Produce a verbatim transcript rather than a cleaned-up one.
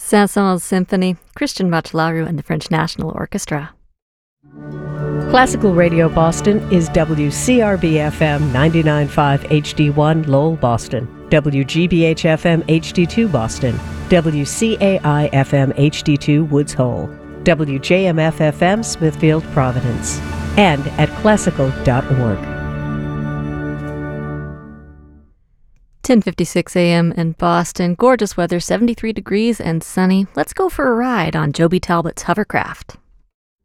Saint-Saëns Symphony, Christian Bachelaru and the French National Orchestra. Classical Radio Boston is W C R B F M ninety-nine point five H D one Lowell, Boston, W G B H F M H D two Boston, W C A I F M H D two Woods Hole, W J M F F M Smithfield, Providence, and at classical dot org. ten fifty-six a.m. in Boston. Gorgeous weather, seventy-three degrees and sunny. Let's go for a ride on Joby Talbot's hovercraft.